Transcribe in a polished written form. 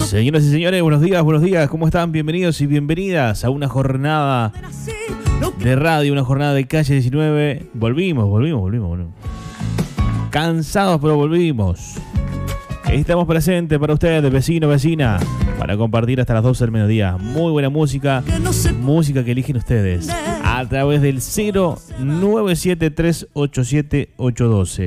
Señoras y señores, buenos días, ¿cómo están? Bienvenidos y bienvenidas a una jornada de radio, una jornada de Calle 19. Volvimos. Cansados, pero volvimos. Estamos presentes para ustedes, vecino, vecina, para compartir hasta las 12 del mediodía. Muy buena música, música que eligen ustedes a través del 0973878812.